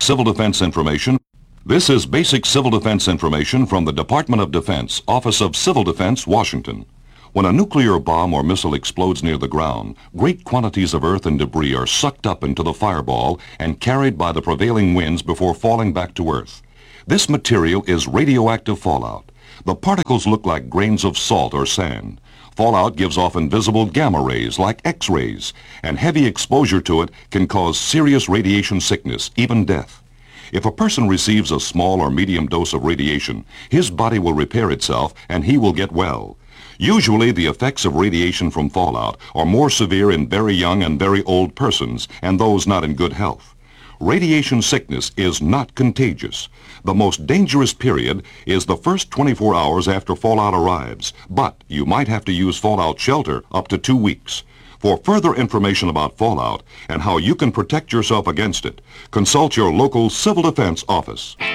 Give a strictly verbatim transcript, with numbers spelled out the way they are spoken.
Civil defense information. This is basic civil defense information from the Department of Defense, Office of Civil Defense, Washington. When a nuclear bomb or missile explodes near the ground, great quantities of earth and debris are sucked up into the fireball and carried by the prevailing winds before falling back to Earth. This material is radioactive fallout. The particles look like grains of salt or sand. Fallout gives off invisible gamma rays like X-rays, and heavy exposure to it can cause serious radiation sickness, even death. If a person receives a small or medium dose of radiation, his body will repair itself and he will get well. Usually the effects of radiation from fallout are more severe in very young and very old persons and those not in good health. Radiation sickness is not contagious. The most dangerous period is the first twenty-four hours after fallout arrives, but you might have to use fallout shelter up to two weeks. For further information about fallout and how you can protect yourself against it, consult your local civil defense office.